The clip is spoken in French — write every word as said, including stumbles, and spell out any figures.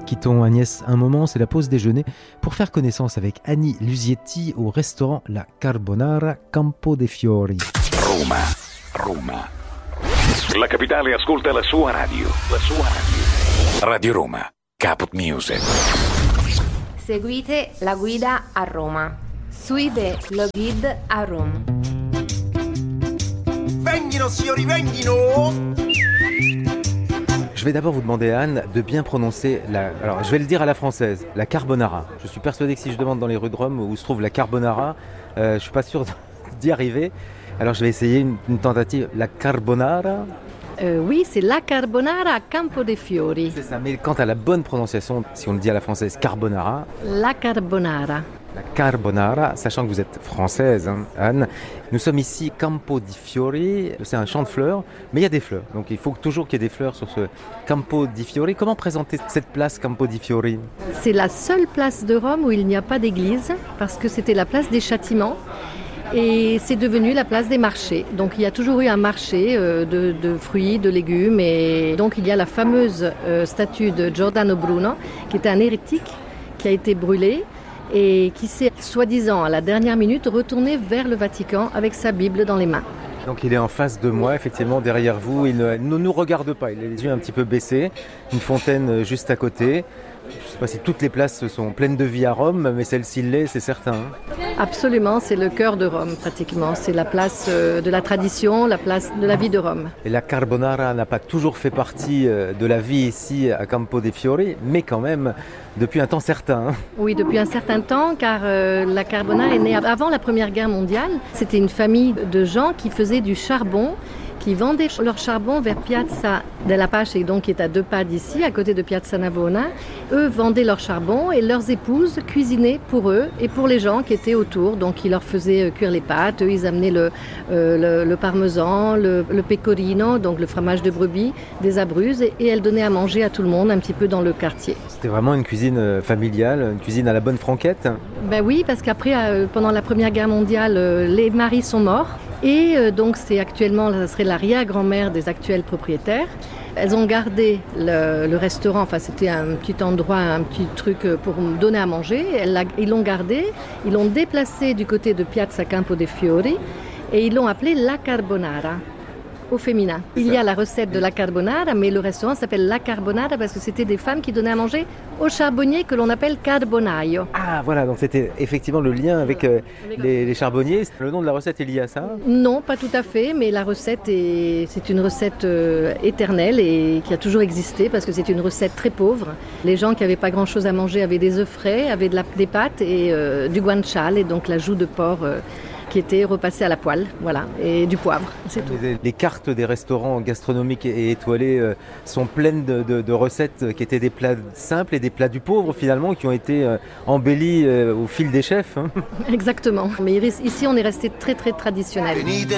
quittons Agnès un moment, c'est la pause déjeuner pour faire connaissance avec Annie Lusietti au restaurant La Carbonara Campo dei Fiori. Roma, Roma. La capitale ascolta la sua radio, la sua radio. Radio Roma, Caput Music. Seguite la guida a Roma. Suivez le guide a Rome. Venghino, signori, venghino! Je vais d'abord vous demander, Anne, de bien prononcer la... Alors, je vais le dire à la française, la carbonara. Je suis persuadé que si je demande dans les rues de Rome où se trouve la carbonara, euh, je ne suis pas sûr d'y arriver. Alors, je vais essayer une, une tentative. La carbonara. Euh, oui, c'est la carbonara a Campo dei Fiori. C'est ça, mais quant à la bonne prononciation, si on le dit à la française, carbonara. La carbonara. La carbonara, sachant que vous êtes française, hein, Anne. Nous sommes ici, Campo di Fiori, c'est un champ de fleurs, mais il y a des fleurs. Donc il faut toujours qu'il y ait des fleurs sur ce Campo di Fiori. Comment présenter cette place Campo di Fiori? C'est la seule place de Rome où il n'y a pas d'église, parce que c'était la place des châtiments. Et c'est devenu la place des marchés. Donc il y a toujours eu un marché euh, de, de fruits, de légumes. Et donc il y a la fameuse euh, statue de Giordano Bruno, qui était un hérétique, qui a été brûlé et qui s'est, soi-disant, à la dernière minute, retourné vers le Vatican avec sa Bible dans les mains. Donc il est en face de moi, effectivement, derrière vous. Il ne, ne nous regarde pas, il a les yeux un petit peu baissés. Une fontaine juste à côté. Je ne sais pas si toutes les places sont pleines de vie à Rome, mais celle-ci l'est, c'est certain. Absolument, c'est le cœur de Rome pratiquement. C'est la place de la tradition, la place de la vie de Rome. Et la carbonara n'a pas toujours fait partie de la vie ici à Campo dei Fiori, mais quand même depuis un temps certain. Oui, depuis un certain temps, car euh, la carbonara est née avant la Première Guerre mondiale. C'était une famille de gens qui faisaient du charbon, qui vendaient leur charbon vers Piazza della Pace, et donc qui est à deux pas d'ici, à côté de Piazza Navona. Eux vendaient leur charbon et leurs épouses cuisinaient pour eux et pour les gens qui étaient autour. Donc ils leur faisaient cuire les pâtes, eux ils amenaient le, euh, le, le parmesan, le, le pecorino, donc le fromage de brebis, des abruzzes, et, et elles donnaient à manger à tout le monde un petit peu dans le quartier. C'était vraiment une cuisine familiale, une cuisine à la bonne franquette? Ben oui, parce qu'après, euh, pendant la Première Guerre mondiale, euh, les maris sont morts. Et euh, donc c'est actuellement, ça serait l'arrière-grand-mère des actuels propriétaires. Elles ont gardé le, le restaurant, enfin c'était un petit endroit, un petit truc pour donner à manger. Elles l'a, ils l'ont gardé, ils l'ont déplacé du côté de Piazza Campo dei Fiori et ils l'ont appelé La Carbonara, au féminin. Il y a la recette de la carbonara, mais le restaurant s'appelle La Carbonara parce que c'était des femmes qui donnaient à manger au charbonnier que l'on appelle carbonaio. Ah voilà, donc c'était effectivement le lien avec, euh, avec les, les charbonniers. Le nom de la recette est lié à ça? Non, pas tout à fait, mais la recette est, c'est une recette euh, éternelle et qui a toujours existé parce que c'est une recette très pauvre. Les gens qui n'avaient pas grand-chose à manger avaient des œufs frais, avaient de la, des pâtes et euh, du guanciale, et donc la joue de porc euh, qui était repassée à la poêle, voilà, et du poivre, c'est tout. Les, les cartes des restaurants gastronomiques et étoilés euh, sont pleines de, de, de recettes qui étaient des plats simples et des plats du pauvre finalement, qui ont été euh, embellis euh, au fil des chefs. Hein. Exactement, mais ici on est resté très très traditionnel.